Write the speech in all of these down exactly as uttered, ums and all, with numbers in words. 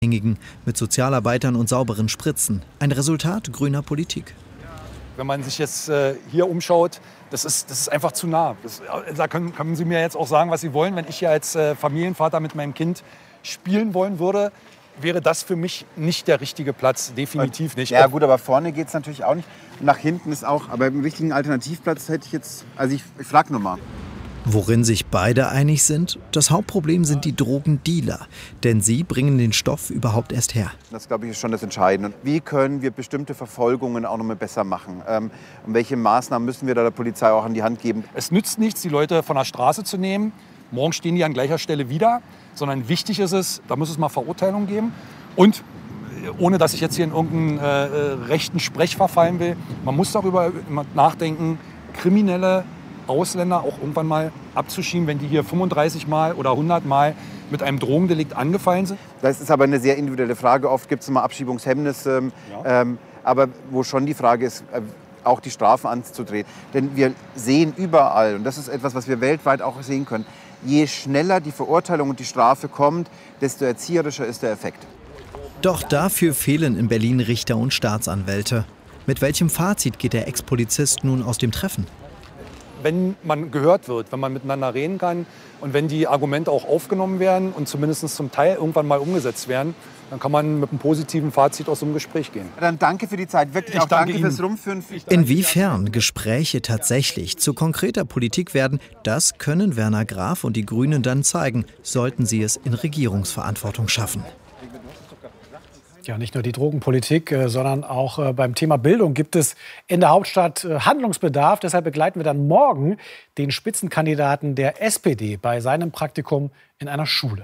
Drogenabhängigen mit Sozialarbeitern und sauberen Spritzen. Ein Resultat grüner Politik. Wenn man sich jetzt äh, hier umschaut, das ist, das ist einfach zu nah. Das, da können, können Sie mir jetzt auch sagen, was Sie wollen. Wenn ich hier als äh, Familienvater mit meinem Kind spielen wollen würde, wäre das für mich nicht der richtige Platz. Definitiv nicht. Ja gut, aber vorne geht es natürlich auch nicht. Nach hinten ist auch, aber im richtigen Alternativplatz hätte ich jetzt, also ich, ich frage nur mal. Worin sich beide einig sind? Das Hauptproblem sind die Drogendealer. Denn sie bringen den Stoff überhaupt erst her. Das, glaube ich, ist schon das Entscheidende. Wie können wir bestimmte Verfolgungen auch noch mal besser machen? Ähm, und welche Maßnahmen müssen wir da der Polizei auch an die Hand geben? Es nützt nichts, die Leute von der Straße zu nehmen. Morgen stehen die an gleicher Stelle wieder. Sondern wichtig ist es, da muss es mal Verurteilung geben. Und ohne dass ich jetzt hier in irgendeinen äh, rechten Sprech verfallen will, man muss darüber nachdenken, kriminelle Ausländer auch irgendwann mal abzuschieben, wenn die hier fünfunddreißig Mal oder hundert Mal mit einem Drogendelikt angefallen sind? Das ist aber eine sehr individuelle Frage. Oft gibt es immer Abschiebungshemmnisse. Ja. Ähm, aber wo schon die Frage ist, äh, auch die Strafen anzudrehen. Denn wir sehen überall, und das ist etwas, was wir weltweit auch sehen können, je schneller die Verurteilung und die Strafe kommt, desto erzieherischer ist der Effekt. Doch dafür fehlen in Berlin Richter und Staatsanwälte. Mit welchem Fazit geht der Ex-Polizist nun aus dem Treffen? Wenn man gehört wird, wenn man miteinander reden kann und wenn die Argumente auch aufgenommen werden und zumindest zum Teil irgendwann mal umgesetzt werden, dann kann man mit einem positiven Fazit aus so einem Gespräch gehen. Dann danke für die Zeit, wirklich auch danke, danke fürs Rumführen. Inwiefern Gespräche tatsächlich zu konkreter Politik werden, das können Werner Graf und die Grünen dann zeigen, sollten sie es in Regierungsverantwortung schaffen. Ja, nicht nur die Drogenpolitik, sondern auch beim Thema Bildung gibt es in der Hauptstadt Handlungsbedarf. Deshalb begleiten wir dann morgen den Spitzenkandidaten der S P D bei seinem Praktikum in einer Schule.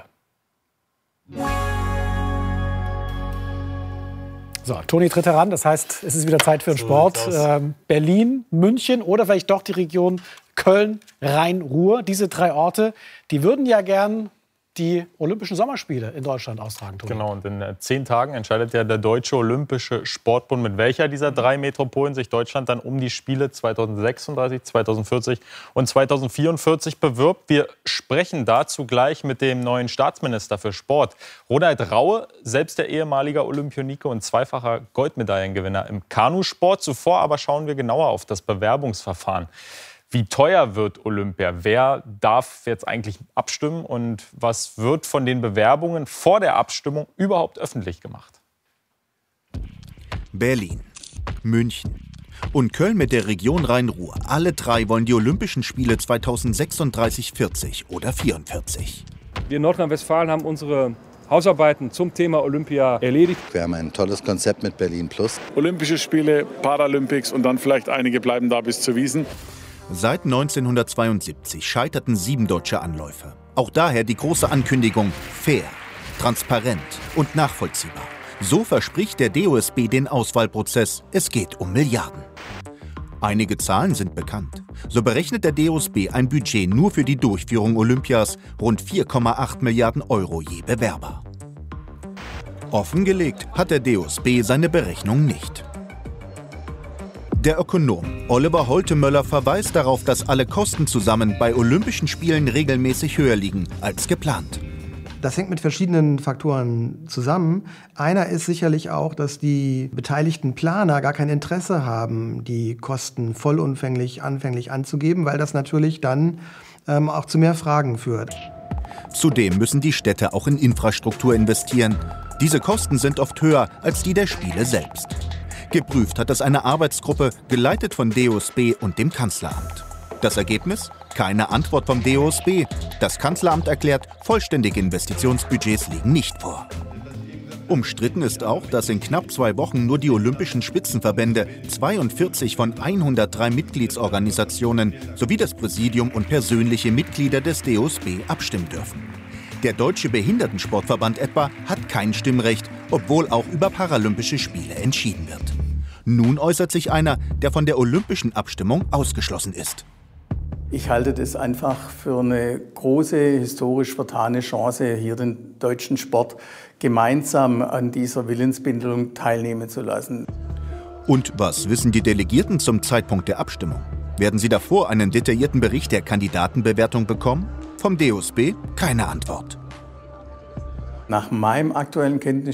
So, Toni tritt heran, das heißt, es ist wieder Zeit für den so Sport. Ähm, Berlin, München oder vielleicht doch die Region Köln, Rhein-Ruhr. Diese drei Orte, die würden ja gern die Olympischen Sommerspiele in Deutschland austragen. Toni. Genau, und in zehn Tagen entscheidet ja der Deutsche Olympische Sportbund, mit welcher dieser drei Metropolen sich Deutschland dann um die Spiele zweitausendsechsunddreißig, zweitausendvierzig und zweitausendvierundvierzig bewirbt. Wir sprechen dazu gleich mit dem neuen Staatsminister für Sport, Ronald Raue, selbst der ehemalige Olympionike und zweifacher Goldmedaillengewinner im Kanusport. Zuvor aber schauen wir genauer auf das Bewerbungsverfahren. Wie teuer wird Olympia? Wer darf jetzt eigentlich abstimmen? Und was wird von den Bewerbungen vor der Abstimmung überhaupt öffentlich gemacht? Berlin, München und Köln mit der Region Rhein-Ruhr. Alle drei wollen die Olympischen Spiele zweitausendsechsunddreißig, vierzig oder vierundvierzig. Wir in Nordrhein-Westfalen haben unsere Hausarbeiten zum Thema Olympia erledigt. Wir haben ein tolles Konzept mit Berlin Plus. Olympische Spiele, Paralympics und dann vielleicht einige bleiben da bis zur Wiesn. Seit neunzehnhundertzweiundsiebzig scheiterten sieben deutsche Anläufe. Auch daher die große Ankündigung: fair, transparent und nachvollziehbar. So verspricht der D O S B den Auswahlprozess. Es geht um Milliarden. Einige Zahlen sind bekannt. So berechnet der D O S B ein Budget nur für die Durchführung Olympias, rund vier Komma acht Milliarden Euro je Bewerber. Offengelegt hat der D O S B seine Berechnung nicht. Der Ökonom Oliver Holtemöller verweist darauf, dass alle Kosten zusammen bei Olympischen Spielen regelmäßig höher liegen als geplant. Das hängt mit verschiedenen Faktoren zusammen. Einer ist sicherlich auch, dass die beteiligten Planer gar kein Interesse haben, die Kosten vollumfänglich anfänglich anzugeben, weil das natürlich dann ähm, auch zu mehr Fragen führt. Zudem müssen die Städte auch in Infrastruktur investieren. Diese Kosten sind oft höher als die der Spiele selbst. Geprüft hat das eine Arbeitsgruppe, geleitet von D O S B und dem Kanzleramt. Das Ergebnis? Keine Antwort vom D O S B. Das Kanzleramt erklärt, vollständige Investitionsbudgets liegen nicht vor. Umstritten ist auch, dass in knapp zwei Wochen nur die Olympischen Spitzenverbände, zweiundvierzig von hundertdrei Mitgliedsorganisationen sowie das Präsidium und persönliche Mitglieder des D O S B abstimmen dürfen. Der Deutsche Behindertensportverband etwa hat kein Stimmrecht, obwohl auch über Paralympische Spiele entschieden wird. Nun äußert sich einer, der von der olympischen Abstimmung ausgeschlossen ist. Ich halte das einfach für eine große, historisch vertane Chance, hier den deutschen Sport gemeinsam an dieser Willensbildung teilnehmen zu lassen. Und was wissen die Delegierten zum Zeitpunkt der Abstimmung? Werden sie davor einen detaillierten Bericht der Kandidatenbewertung bekommen? Vom D O S B keine Antwort. Nach meinem aktuellen Kenntnisstand